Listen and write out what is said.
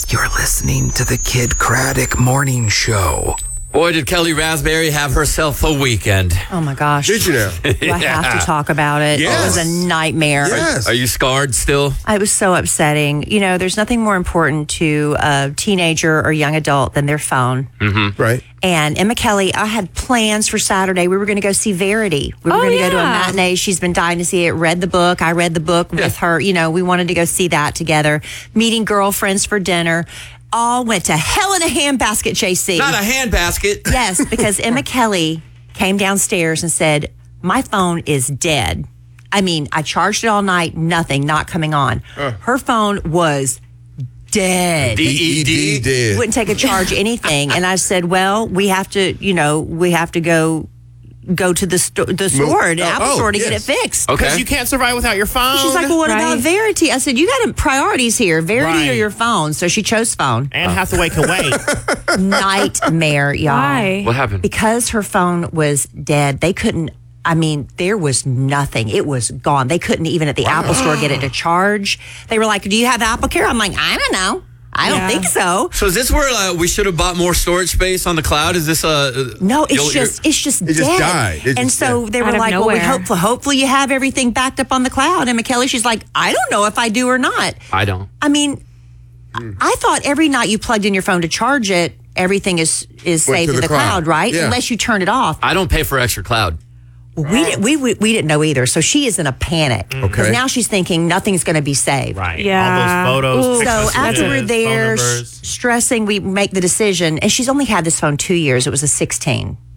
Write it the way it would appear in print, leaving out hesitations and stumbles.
You're listening to the Kid Craddock Morning Show. Boy, did Kelly Raspberry have herself a weekend. Oh, my gosh. Did you now? Do I have to talk about it? Yes. It was a nightmare. Yes. Are you scarred still? It was so upsetting. You know, there's nothing more important to a teenager or young adult than their phone. Right. And Emma Kelly, I had plans for Saturday. We were going to go see Verity. We were going to go to a matinee. She's been dying to see it. Read the book. I read the book with her. You know, we wanted to go see that together. Meeting girlfriends for dinner. All went to hell in a handbasket, JC. Not a handbasket. Yes, because Emma Kelly came downstairs and said, my phone is dead. I mean, I charged it all night, nothing, not coming on. Her phone was dead. DED. Dead. Wouldn't take a charge, anything. And I said, well, we have to go to the store, the Apple store to get it fixed. Okay. Because you can't survive without your phone. She's like, well, what about Verity? I said, you got priorities here, Verity or Right. your phone. So she chose phone. Anne Hathaway can wait. Nightmare, y'all. Why? What happened? Because her phone was dead. They couldn't, I mean, there was nothing. It was gone. They couldn't even at the Apple store get it to charge. They were like, do you have Apple Care? I'm like, I don't know. I don't think so. So is this where we should have bought more storage space on the cloud? Is this No, it's just It dead. just died. It and just so they were Out of like, well, we nowhere. hopefully you have everything backed up on the cloud. And McKelly, she's like, I don't know if I do or not. I don't. I mean, I thought every night you plugged in your phone to charge it, everything is saved to in the the cloud, cloud. right? Yeah. Unless you turn it off. I don't pay for extra cloud. We didn't know either. So she is in a panic. Because now she's thinking nothing going to be saved. Right. Yeah. All those photos. So text after we're messages, there, phone numbers. stressing, we make the decision. And she's only had this phone 2 years. It was a 16.